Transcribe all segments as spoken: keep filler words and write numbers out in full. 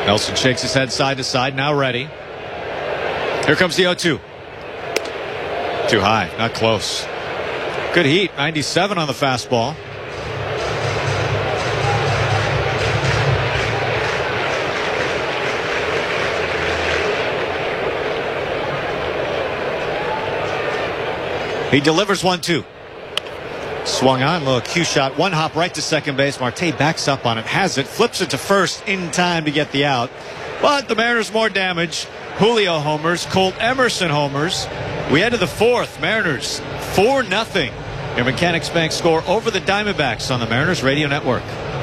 Nelson shakes his head side to side, now ready. Here comes the oh two. Too high, not close. Good heat, ninety-seven on the fastball. He delivers one two. Swung on, little cue shot, one hop right to second base. Marte backs up on it, has it, flips it to first in time to get the out. But the Mariners more damage. Julio homers, Colt Emerson homers. We head to the fourth. Mariners four nothing. Your Mechanics Bank score over the Diamondbacks on the Mariners Radio Network.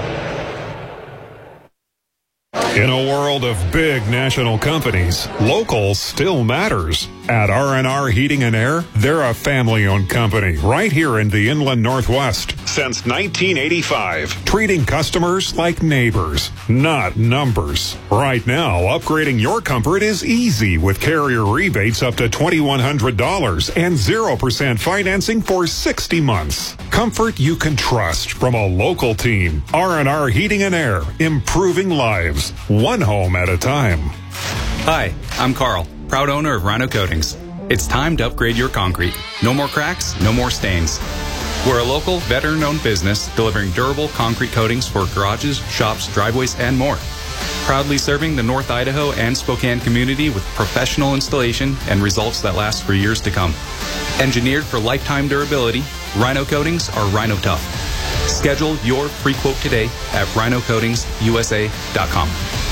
In a world of big national companies, local still matters. At R and R Heating and Air, they're a family-owned company right here in the Inland Northwest since nineteen eighty-five, treating customers like neighbors, not numbers. Right now, upgrading your comfort is easy with carrier rebates up to two thousand one hundred dollars and zero percent financing for sixty months. Comfort you can trust from a local team. R and R Heating and Air, improving lives, one home at a time. Hi, I'm Carl, proud owner of Rhino Coatings. It's time to upgrade your concrete. No more cracks, no more stains. We're a local, veteran-owned business delivering durable concrete coatings for garages, shops, driveways, and more. Proudly serving the North Idaho and Spokane community with professional installation and results that last for years to come. Engineered for lifetime durability, Rhino Coatings are Rhino Tough. Schedule your free quote today at rhino coatings u s a dot com.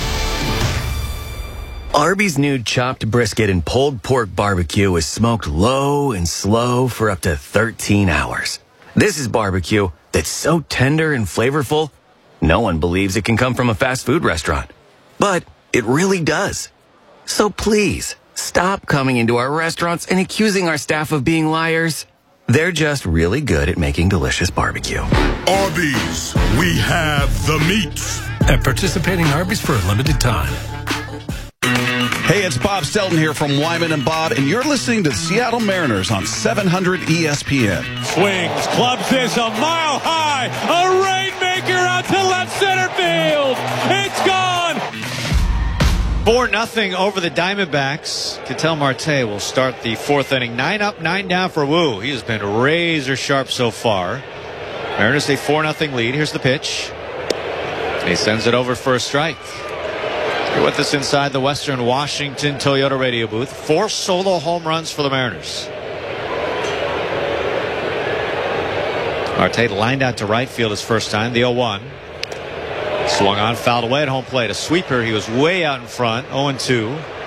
Arby's new chopped brisket and pulled pork barbecue is smoked low and slow for up to thirteen hours. This is barbecue that's so tender and flavorful, no one believes it can come from a fast food restaurant. But it really does. So please, stop coming into our restaurants and accusing our staff of being liars. They're just really good at making delicious barbecue. Arby's, we have the meats. At participating Arby's for a limited time. Hey, it's Bob Stelton here from Wyman and Bob, and you're listening to the Seattle Mariners on seven hundred E S P N. Swings, clubs this a mile high, a rainmaker out to left center field. It's gone. four nothing over the Diamondbacks. Ketel Marte will start the fourth inning. Nine up, nine down for Wu. He has been razor sharp so far. Mariners a four nothing lead. Here's the pitch. He sends it over for a strike. You're with us inside the Western Washington Toyota radio booth. Four solo home runs for the Mariners. Marte lined out to right field his first time, the oh one. Swung on, fouled away at home plate. A sweeper, he was way out in front, oh two.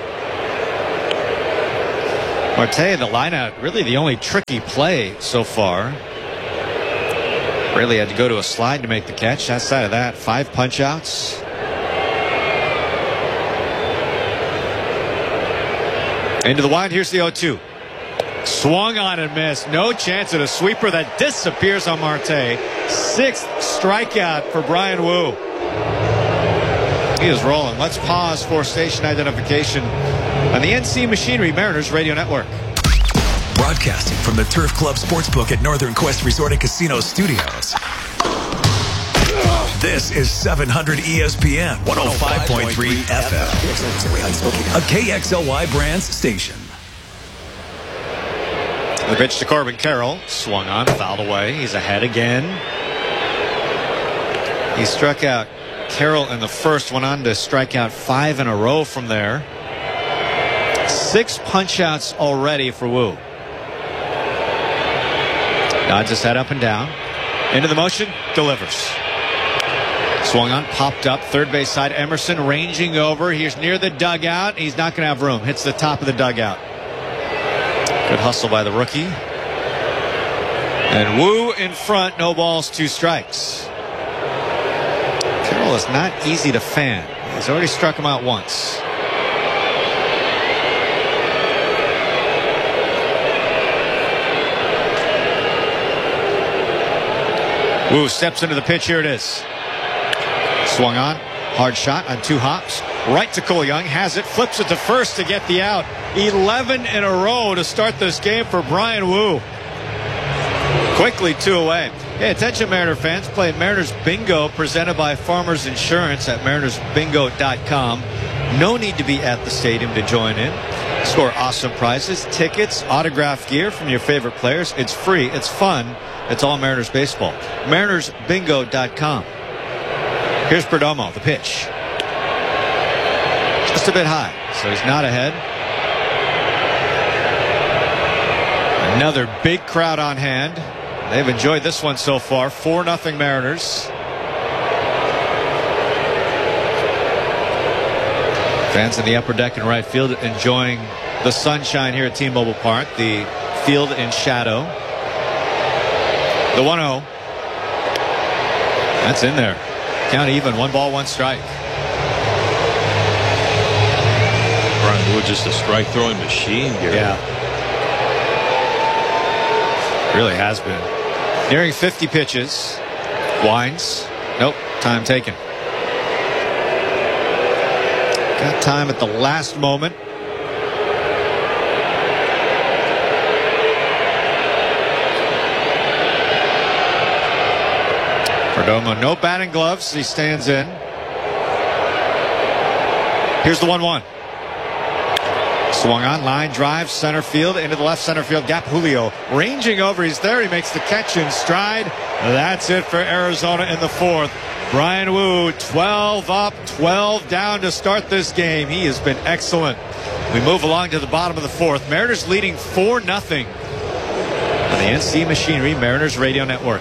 Marte, the lineout, really the only tricky play so far. Really had to go to a slide to make the catch. Outside of that, five punch outs. Into the wind, here's the oh two. Swung on and missed. No chance at a sweeper that disappears on Marte. Sixth strikeout for Bryan Woo. He is rolling. Let's pause for station identification on the N C Machinery Mariners Radio Network. Broadcasting from the Turf Club Sportsbook at Northern Quest Resort and Casino Studios. This is seven hundred E S P N one oh five point three F M, a K X L Y Brands station. The pitch to Corbin Carroll. Swung on, fouled away. He's ahead again. He struck out Carroll in the first, went on to strike out five in a row from there. Six punch outs already for Wu. Nods his head up and down. Into the motion, delivers. Swung on, popped up, third base side. Emerson ranging over. He's near the dugout. He's not going to have room. Hits the top of the dugout. Good hustle by the rookie. And Wu in front, no balls, two strikes. Carroll is not easy to fan. He's already struck him out once. Wu steps into the pitch. Here it is. Swung on, hard shot on two hops, right to Cole Young, has it, flips it to first to get the out. eleven in a row to start this game for Bryan Woo. Quickly two away. Hey, attention Mariner fans, play Mariners Bingo presented by Farmers Insurance at mariners bingo dot com. No need to be at the stadium to join in. Score awesome prizes, tickets, autographed gear from your favorite players. It's free, it's fun, it's all Mariners baseball. mariners bingo dot com. Here's Perdomo, the pitch. Just a bit high, so he's not ahead. Another big crowd on hand. They've enjoyed this one so far. four nothing Mariners. Fans in the upper deck and right field enjoying the sunshine here at T-Mobile Park. The field in shadow. The one oh. That's in there. Count even. One ball, one strike. Brian Wood just a strike throwing machine here. Yeah. Really has been. Nearing fifty pitches. Winds. Nope. Time taken. Got time at the last moment. Perdomo, no batting gloves. He stands in. Here's the one one. Swung on, line drive, center field, into the left center field gap. Julio ranging over. He's there. He makes the catch in stride. That's it for Arizona in the fourth. Brian Wu, twelve up, twelve down to start this game. He has been excellent. We move along to the bottom of the fourth. Mariners leading four nothing on the N C Machinery Mariners Radio Network.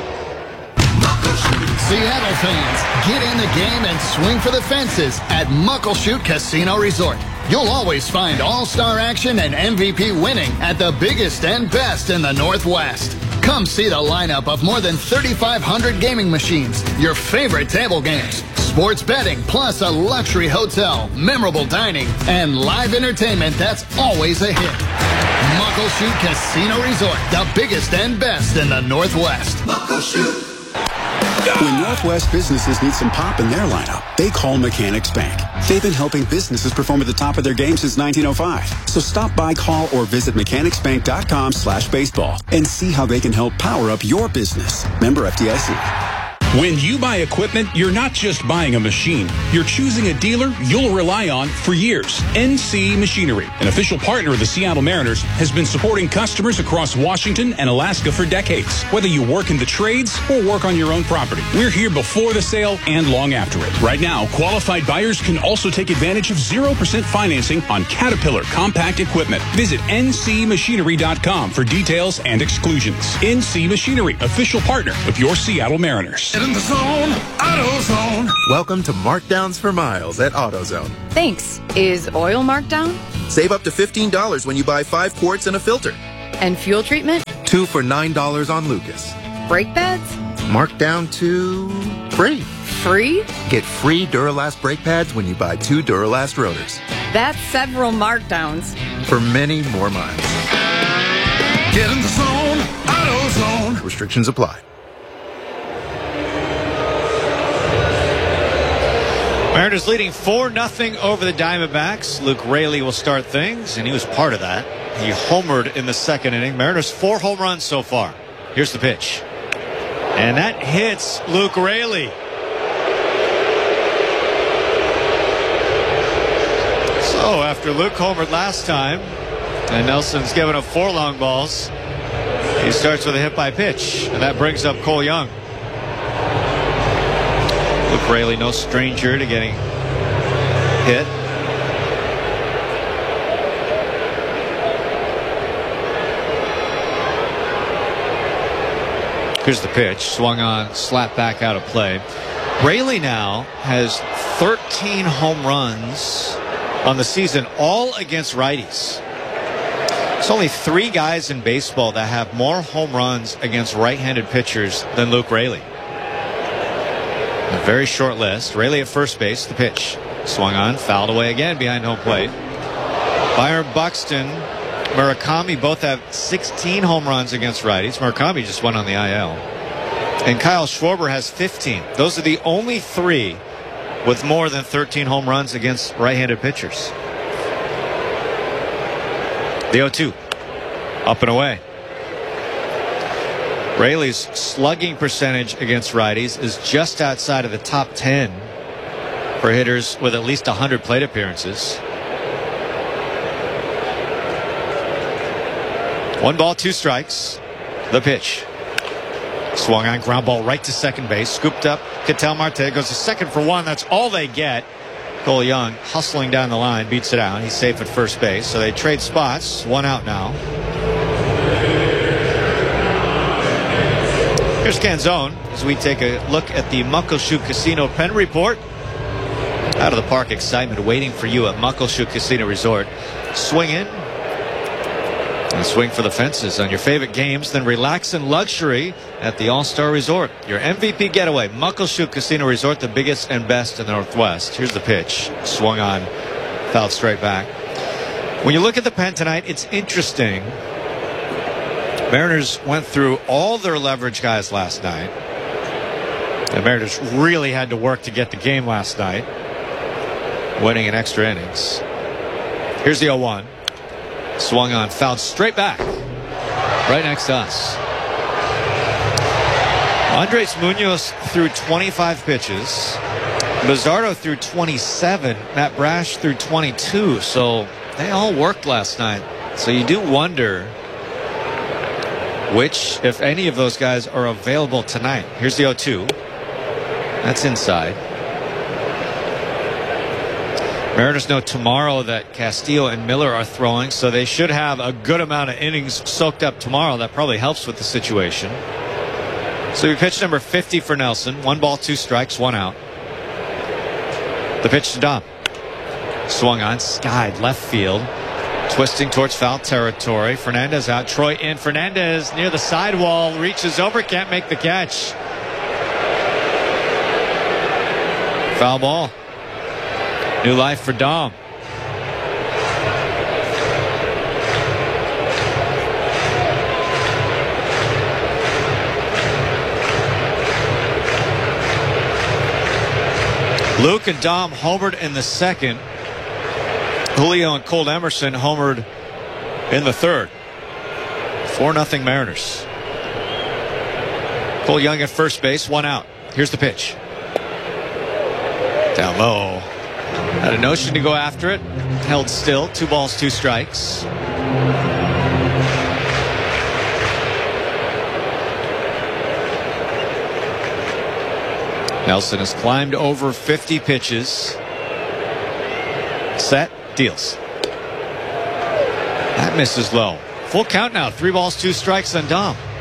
Seattle fans, get in the game and swing for the fences at Muckleshoot Casino Resort. You'll always find all-star action and M V P winning at the biggest and best in the Northwest. Come see the lineup of more than thirty-five hundred gaming machines, your favorite table games, sports betting, plus a luxury hotel, memorable dining, and live entertainment that's always a hit. Muckleshoot Casino Resort, the biggest and best in the Northwest. Muckleshoot. When Northwest businesses need some pop in their lineup, they call Mechanics Bank. They've been helping businesses perform at the top of their game since nineteen oh five. So stop by, call, or visit mechanics bank dot com slash baseball and see how they can help power up your business. Member F D I C. When you buy equipment, you're not just buying a machine. You're choosing a dealer you'll rely on for years. N C Machinery, an official partner of the Seattle Mariners, has been supporting customers across Washington and Alaska for decades. Whether you work in the trades or work on your own property, we're here before the sale and long after it. Right now, qualified buyers can also take advantage of zero percent financing on Caterpillar compact equipment. Visit N C machinery dot com for details and exclusions. N C Machinery, official partner of your Seattle Mariners. In the zone, AutoZone. Welcome to Markdowns for Miles at AutoZone. Thanks. Is oil marked down? Save up to fifteen dollars when you buy five quarts and a filter. And fuel treatment? Two for nine dollars on Lucas. Brake pads? Marked down to free. Free? Get free Duralast brake pads when you buy two Duralast rotors. That's several markdowns. For many more miles. Get in the zone, AutoZone. Restrictions apply. Mariners leading four nothing over the Diamondbacks. Luke Raley will start things, and he was part of that. He homered in the second inning. Mariners four home runs so far. Here's the pitch. And that hits Luke Raley. So after Luke homered last time, and Nelson's given up four long balls, he starts with a hit by pitch, and that brings up Cole Young. Luke Raley, no stranger to getting hit. Here's the pitch. Swung on, slapped back out of play. Raley now has thirteen home runs on the season, all against righties. There's only three guys in baseball that have more home runs against right-handed pitchers than Luke Raley. A very short list. Raley at first base. The pitch. Swung on. Fouled away again behind home plate. Byron Buxton, Murakami both have sixteen home runs against righties. Murakami just went on the I L. And Kyle Schwarber has fifteen. Those are the only three with more than thirteen home runs against right-handed pitchers. The oh two. Up and away. Raley's slugging percentage against righties is just outside of the top ten for hitters with at least one hundred plate appearances. One ball, two strikes. The pitch. Swung on, ground ball right to second base. Scooped up. Ketel Marte goes to second for one. That's all they get. Cole Young hustling down the line, beats it out. He's safe at first base. So they trade spots. One out now. Here's Canzone as we take a look at the Muckleshoot Casino Pen Report. Out of the park excitement waiting for you at Muckleshoot Casino Resort. Swing in and swing for the fences on your favorite games. Then relax in luxury at the All-Star Resort. Your M V P getaway, Muckleshoot Casino Resort, the biggest and best in the Northwest. Here's the pitch. Swung on, fouled straight back. When you look at the pen tonight, it's interesting. Mariners went through all their leverage guys last night. The Mariners really had to work to get the game last night, winning in extra innings. Here's the oh one. Swung on, fouled straight back. Right next to us. Andres Munoz threw twenty-five pitches. Bizzardo threw twenty-seven. Matt Brash threw twenty-two. So they all worked last night. So you do wonder which, if any of those guys, are available tonight. Here's the oh two. That's inside. Mariners know tomorrow that Castillo and Miller are throwing, so they should have a good amount of innings soaked up tomorrow. That probably helps with the situation. So we pitch number fifty for Nelson. One ball, two strikes, one out. The pitch to Dom. Swung on, skied left field. Twisting towards foul territory. Fernandez out. Troy in. Fernandez near the sidewall. Reaches over. Can't make the catch. Foul ball. New life for Dom. Luke and Dom homered in the second. Julio and Cole Emerson homered in the third. four nothing Mariners. Cole Young at first base, one out. Here's the pitch. Down low. Had a notion to go after it. Held still. Two balls, two strikes. Nelson has climbed over fifty pitches. Set. Deals. That misses low. Full count now. Three balls, two strikes on Dom.